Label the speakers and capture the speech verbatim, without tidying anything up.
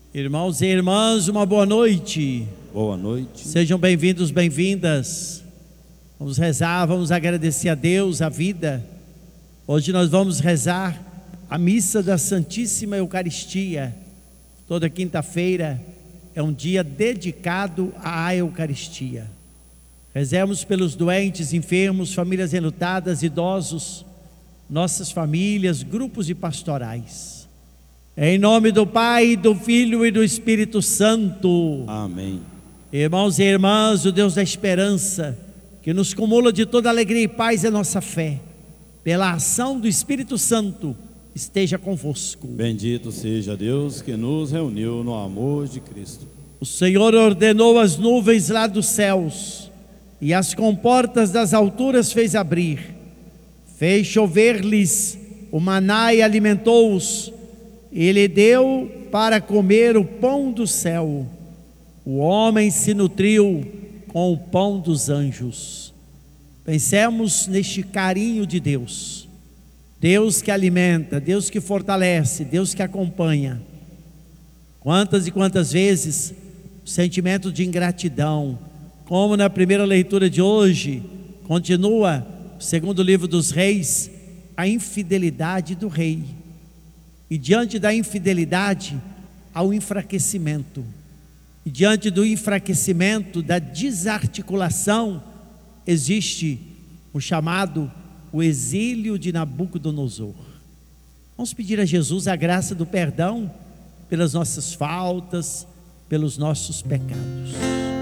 Speaker 1: Irmãos e irmãs, uma boa noite.
Speaker 2: Boa noite.
Speaker 1: Sejam bem-vindos, bem-vindas. Vamos rezar, vamos agradecer a Deus, a vida. Hoje nós vamos rezar a missa da Santíssima Eucaristia. Toda quinta-feira é um dia dedicado à Eucaristia. Rezemos pelos doentes, enfermos, famílias enlutadas, idosos, nossas famílias, grupos e pastorais. Em nome do Pai, do Filho e do Espírito Santo.
Speaker 2: Amém.
Speaker 1: Irmãos e irmãs, o Deus da esperança, que nos cumula de toda alegria e paz em nossa fé, pela ação do Espírito Santo, esteja convosco.
Speaker 2: Bendito seja Deus que nos reuniu no amor de Cristo.
Speaker 1: O Senhor ordenou as nuvens lá dos céus, e as comportas das alturas fez abrir. Fez chover-lhes o maná e alimentou-os. Ele deu para comer o pão do céu. O homem se nutriu com o pão dos anjos. Pensemos neste carinho de Deus. Deus que alimenta, Deus que fortalece, Deus que acompanha. Quantas e quantas vezes o sentimento de ingratidão, como na primeira leitura de hoje, continua, segundo o livro dos reis, a infidelidade do rei. E diante da infidelidade, ao enfraquecimento. E diante do enfraquecimento, da desarticulação, existe o chamado, o exílio de Nabucodonosor. Vamos pedir a Jesus a graça do perdão pelas nossas faltas, pelos nossos pecados.